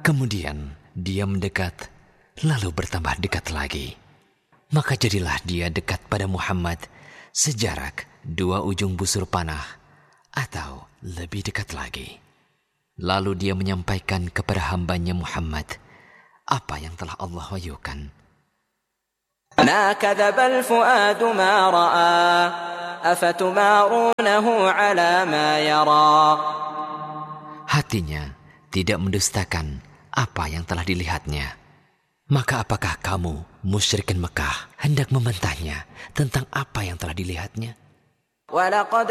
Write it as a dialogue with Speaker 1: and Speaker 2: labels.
Speaker 1: Kemudian dia mendekat, lalu bertambah dekat lagi. Maka jadilah dia dekat pada Muhammad sejarak 2 ujung busur panah atau lebih dekat lagi. Lalu dia menyampaikan kepada hambanya Muhammad apa yang telah Allah wahyukan.
Speaker 2: ما كذب الفؤاد ما رأى أفتمارونه على ما يرى.
Speaker 1: Hatinya tidak mendustakan apa yang telah dilihatnya. Maka apakah kamu, musyrikin Mekah, hendak membantahnya tentang apa yang telah dilihatnya?
Speaker 2: ولقد